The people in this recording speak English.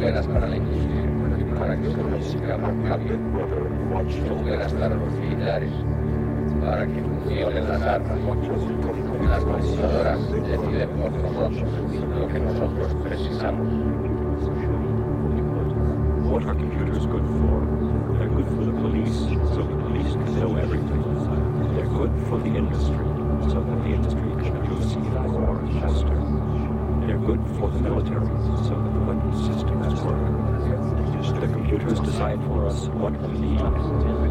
buenas para la industria, para que su música propague, son buenas para los militares, para que funcionen las armas. Las computadoras deciden por nosotros lo que nosotros precisamos. What are computers good for? They're good for the police, so the police can know everything. They're good for the industry, so that the industry can produce even more and faster. They're good for the military, so that the weapon systems work. The computers decide for us what we need.